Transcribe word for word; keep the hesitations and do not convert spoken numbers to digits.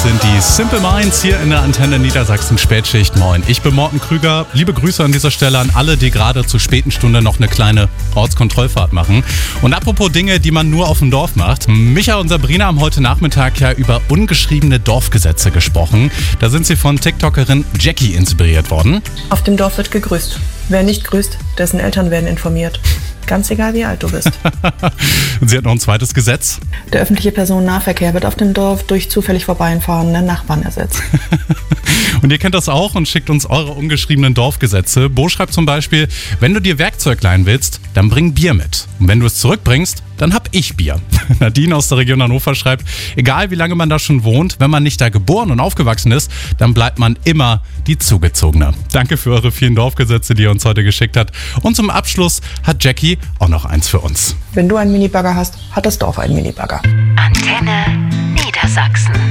sind die Simple Minds hier in der Antenne Niedersachsen Spätschicht. Moin, ich bin Morten Krüger. Liebe Grüße an dieser Stelle an alle, die gerade zur späten Stunde noch eine kleine Ortskontrollfahrt machen. Und apropos Dinge, die man nur auf dem Dorf macht. Micha und Sabrina haben heute Nachmittag ja über ungeschriebene Dorfgesetze gesprochen. Da sind sie von TikTokerin Jackie inspiriert worden. Auf dem Dorf wird gegrüßt. Wer nicht grüßt, dessen Eltern werden informiert. Ganz egal, wie alt du bist. Und sie hat noch ein zweites Gesetz. Der öffentliche Personennahverkehr wird auf dem Dorf durch zufällig vorbeifahrende Nachbarn ersetzt. Und ihr kennt das auch und schickt uns eure ungeschriebenen Dorfgesetze. Bo schreibt zum Beispiel, wenn du dir Werkzeug leihen willst, dann bring Bier mit. Und wenn du es zurückbringst, dann hab ich Bier. Nadine aus der Region Hannover schreibt, egal wie lange man da schon wohnt, wenn man nicht da geboren und aufgewachsen ist, dann bleibt man immer die Zugezogene. Danke für eure vielen Dorfgesetze, die ihr uns heute geschickt habt. Und zum Abschluss hat Jackie auch noch eins für uns. Wenn du einen Minibagger hast, hat das Dorf einen Minibagger. Antenne Niedersachsen.